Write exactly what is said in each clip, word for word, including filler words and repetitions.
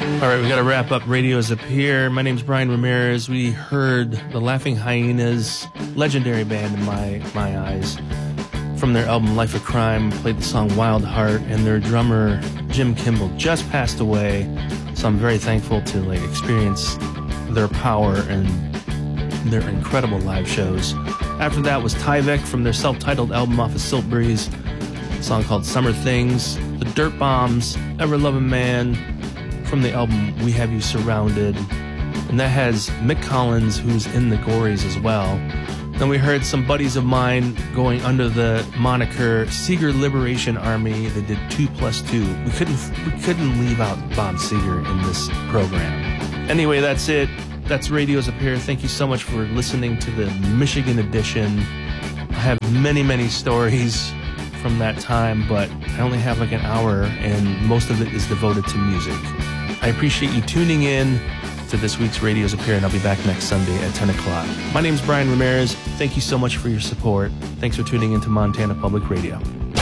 All right, we got to wrap up Radios Up Here. My name's Brian Ramirez. We heard the Laughing Hyenas, legendary band in my my eyes, from their album Life of Crime. Played the song Wild Heart, and their drummer Jim Kimball just passed away. So I'm very thankful to like experience their power and their incredible live shows. After that was Tyvek from their self-titled album off of Silt Breeze, a song called Summer Things. The Dirt Bombs, Ever Loving Man, from the album We Have You Surrounded, and that has Mick Collins, who's in the Gories as well. Then we heard some buddies of mine going under the moniker Seeger Liberation Army. They did two plus two. We couldn't we couldn't leave out Bob Seger in this program. Anyway, that's it. That's Radios Up Here. Thank you so much for listening to the Michigan edition. I have many, many stories from that time, but I only have like an hour, and most of it is devoted to music. I appreciate you tuning in to this week's Radios Up Here, and I'll be back next Sunday at ten o'clock. My name's Brian Ramirez. Thank you so much for your support. Thanks for tuning into Montana Public Radio.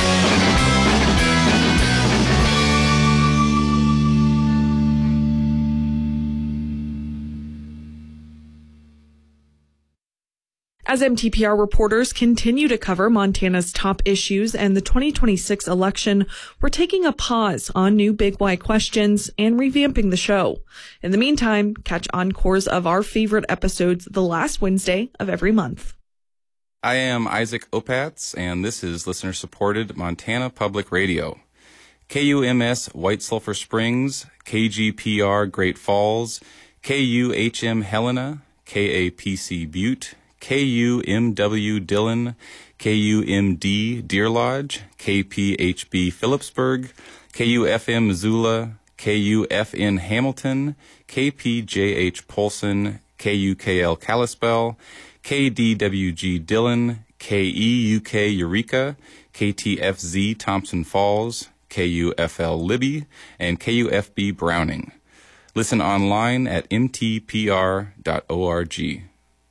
As M T P R reporters continue to cover Montana's top issues and the twenty twenty-six election, we're taking a pause on new Big Y questions and revamping the show. In the meantime, catch encores of our favorite episodes the last Wednesday of every month. I am Isaac Opatz, and this is listener-supported Montana Public Radio. K U M S White Sulphur Springs, K G P R Great Falls, K U H M Helena, K A P C Butte, K U M W Dillon, K U M D Deer Lodge, K P H B Phillipsburg, K U F M Missoula, K U F N Hamilton, K P J H Polson, K U K L Kalispell, K D W G Dillon, K E U K Eureka, K T F Z Thompson Falls, K U F L Libby, and K U F B Browning. Listen online at m t p r dot org.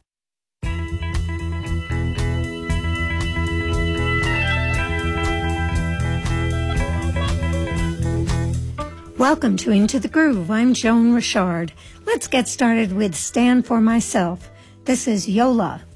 Welcome to Into the Groove. I'm Joan Richard. Let's get started with Stand for Myself. This is Yola.